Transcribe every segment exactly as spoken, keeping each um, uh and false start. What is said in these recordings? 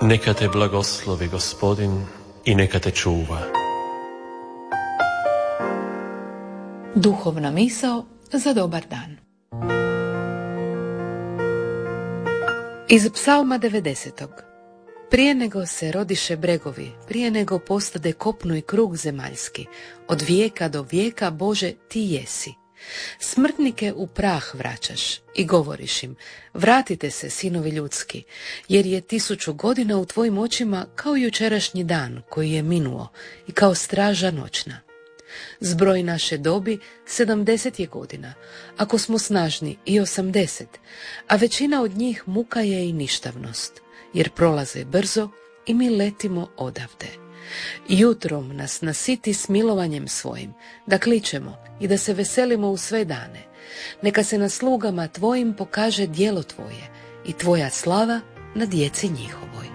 Neka te blagoslovi Gospodin i neka te čuva. Duhovna misao za dobar dan. Iz Psalma devedesetog. Prije nego se rodiše bregovi, prije nego postade kopno i krug zemaljski, od vijeka do vijeka, Bože, ti jesi. Smrtnike u prah vraćaš i govoriš im, vratite se, sinovi ljudski, jer je tisuću godina u tvojim očima kao jučerašnji dan koji je minuo i kao straža noćna. Zbroj naše dobi sedamdeset je godina, ako smo snažni i osamdeset, a većina od njih muka je i ništavnost, jer prolaze brzo i mi letimo odavde. Jutrom nas nasiti smilovanjem svojim, da kličemo i da se veselimo u sve dane. Neka se na slugama tvojim pokaže djelo tvoje i tvoja slava na djeci njihovoj.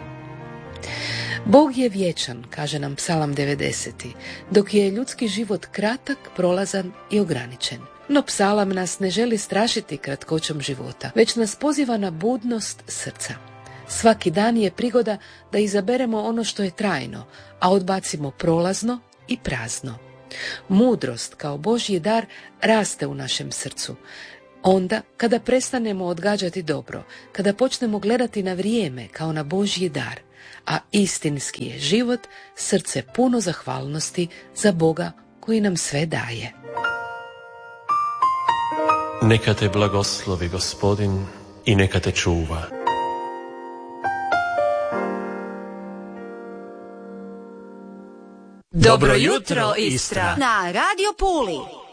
Bog je vječan, kaže nam Psalam devedeseti, dok je ljudski život kratak, prolazan i ograničen. No Psalam nas ne želi strašiti kratkoćom života, već nas poziva na budnost srca. Svaki dan je prigoda da izaberemo ono što je trajno, a odbacimo prolazno i prazno. Mudrost kao Božji dar raste u našem srcu. Onda kada prestanemo odgađati dobro, kada počnemo gledati na vrijeme kao na Božji dar, a istinski je život srce puno zahvalnosti za Boga koji nam sve daje. Neka te blagoslovi Gospodin i neka te čuva. Dobro jutro, Istra! Na Radio Puli!